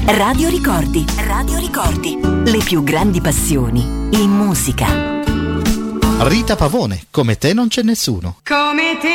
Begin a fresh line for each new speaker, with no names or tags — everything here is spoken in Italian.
Radio Ricordi. Radio Ricordi. Le più grandi passioni in musica.
Rita Pavone, come te non c'è nessuno.
Come te